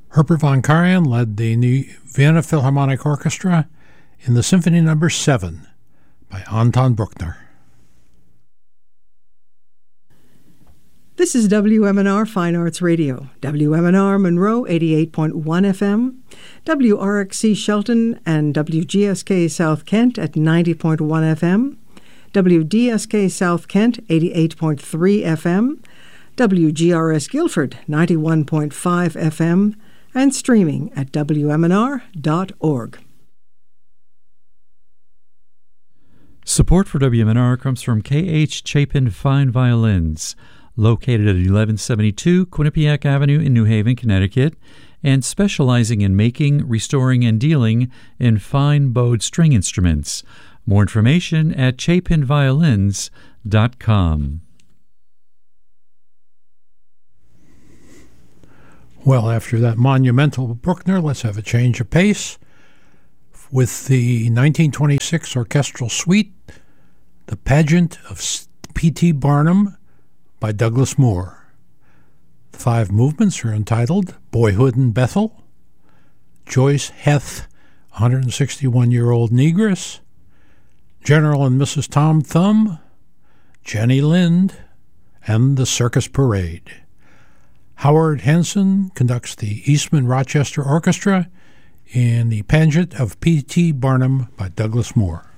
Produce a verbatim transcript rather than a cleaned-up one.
Herbert von Karajan led the New Vienna Philharmonic Orchestra in the Symphony Number seven by Anton Bruckner. This is W M N R Fine Arts Radio, W M N R Monroe eighty-eight point one F M, W R X C Shelton and W G S K South Kent at ninety point one F M, W D S K South Kent eighty-eight point three F M, W G R S Guilford ninety-one point five F M, and streaming at W M N R dot org. Support for W M N R comes from K H Chapin Fine Violins, located at eleven seventy-two Quinnipiac Avenue in New Haven, Connecticut, and specializing in making, restoring, and dealing in fine bowed string instruments. More information at chapin violins dot com. Well, after that monumental Bruckner, let's have a change of pace with the nineteen twenty-six orchestral suite, The Pageant of P T Barnum by Douglas Moore. The five movements are entitled Boyhood in Bethel, Joyce Heth, one hundred sixty-one-year-old Negress, General and Missus Tom Thumb, Jenny Lind, and the Circus Parade. Howard Henson conducts the Eastman Rochester Orchestra in The Pageant of P T Barnum by Douglas Moore.